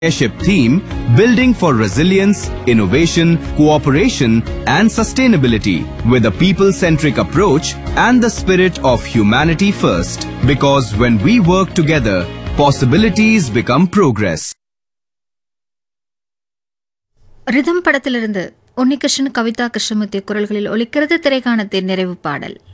Leadership theme, building for resilience, innovation, cooperation and sustainability with a people-centric approach and the spirit of humanity first. Because when we work together, possibilities become progress. Rhythm படத்திலிருந்து உன்னிகிருஷ்ணன் கவிதா கிருஷ்ணமூர்த்தி குரல்களில் ஒலிக்கிறது திரைக்காணத்தின் நிறைவு பாடல்.